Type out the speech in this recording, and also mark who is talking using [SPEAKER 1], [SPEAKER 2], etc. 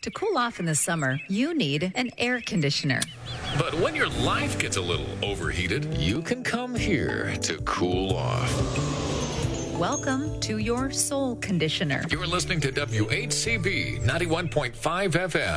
[SPEAKER 1] To cool off in the summer, you need an air conditioner.
[SPEAKER 2] But when your life gets a little overheated, you can come here to cool off.
[SPEAKER 1] Welcome to your soul conditioner.
[SPEAKER 2] You're listening to WHCB 91.5 FM.